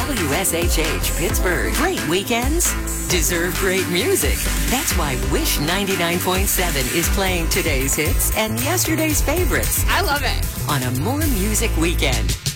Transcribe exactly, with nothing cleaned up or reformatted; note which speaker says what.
Speaker 1: W S H H Pittsburgh. Great weekends deserve great music. That's why Wish ninety-nine point seven is playing today's hits and yesterday's favorites
Speaker 2: I love it.
Speaker 1: on a More Music Weekend.